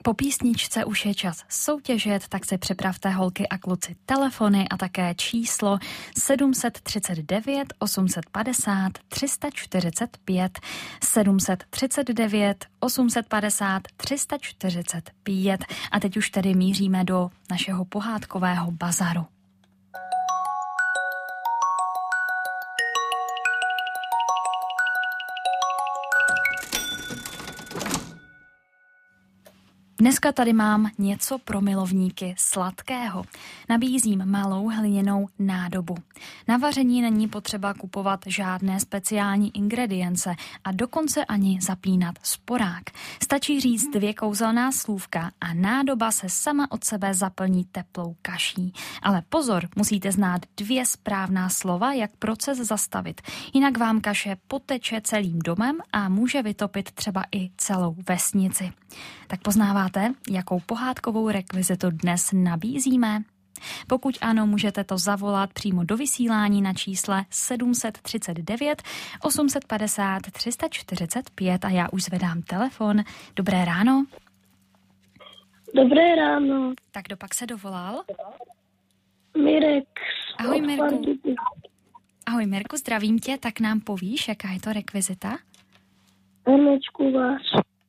Po písničce už je čas soutěžit, tak si připravte holky a kluci telefony a také číslo 739 850 345 739 850 345 a teď už tedy míříme do našeho pohádkového bazaru. Dneska tady mám něco pro milovníky sladkého. Nabízím malou hliněnou nádobu. Na vaření není potřeba kupovat žádné speciální ingredience a dokonce ani zapínat sporák. Stačí říct 2 kouzelná slůvka a nádoba se sama od sebe zaplní teplou kaší. Ale pozor, musíte znát 2 správná slova, jak proces zastavit. Jinak vám kaše poteče celým domem a může vytopit třeba i celou vesnici. Tak poznáváte, jakou pohádkovou rekvizitu dnes nabízíme? Pokud ano, můžete to zavolat přímo do vysílání na čísle 739 850 345 a já už zvedám telefon. Dobré ráno. Dobré ráno. Tak kdo pak se dovolal? Mirek. Ahoj Mirku. Ahoj Mirku, zdravím tě, tak nám povíš, jaká je to rekvizita? Hrnečkovář.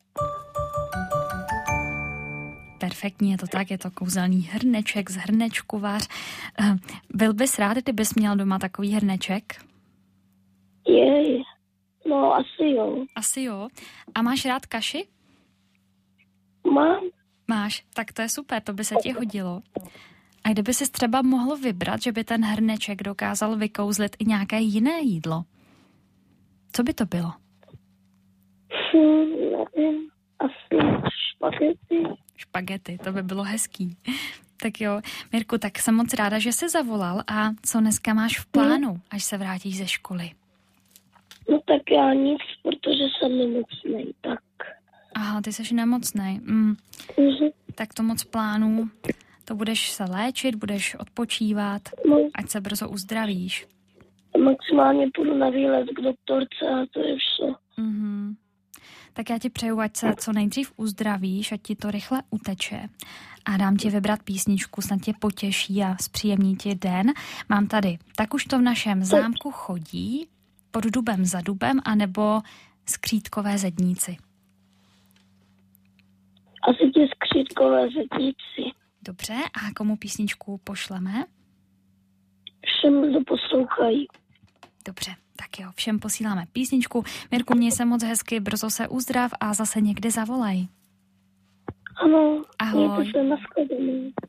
Perfektní, je to tak, je to kouzelný hrneček z hrnečkovář. Byl bys rád, kdybys měl doma takový hrneček? Jej, no asi jo. Asi jo. A máš rád kaši? Mám. Máš, tak to je super, to by se ti hodilo. A kdyby si třeba mohl vybrat, že by ten hrneček dokázal vykouzlit i nějaké jiné jídlo, co by to bylo? Nevím, asi špagety. Špagety, to by bylo hezký. Tak jo, Mirku, tak jsem moc ráda, že jsi zavolal a co dneska máš v plánu, až se vrátíš ze školy? No tak já nic, protože jsem nemocnej, tak. Aha, ty jsi nemocnej. Tak to moc plánů. To budeš se léčit, budeš odpočívat, ať se brzo uzdravíš. Maximálně půjdu na výlet k doktorce a to je vše. Tak já ti přeju, ať se co nejdřív uzdravíš, ať ti to rychle uteče. A dám ti vybrat písničku, snad tě potěší a zpříjemní ti den. Mám tady Tak už to v našem zámku chodí, Pod dubem za dubem, anebo Skřítkové zedníci. Asi ti Skřítkové zedníci. Dobře, a komu písničku pošleme? Všem, kdo poslouchají. Dobře, tak jo, všem posíláme písničku. Mirku, měj se moc hezky, brzo se uzdrav a zase někdy zavolej. Ano, ahoj. mějte se, nashledanou.